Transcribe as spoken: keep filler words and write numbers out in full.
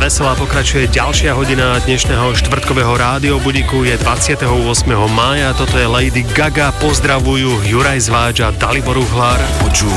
veselá pokračuje ďalšia hodina dnešného štvrtkového rádio budíku. Je dvadsiateho ôsmeho mája, toto je Lady Gaga, pozdravujú Juraj Zváč a Dalibor Uhlár.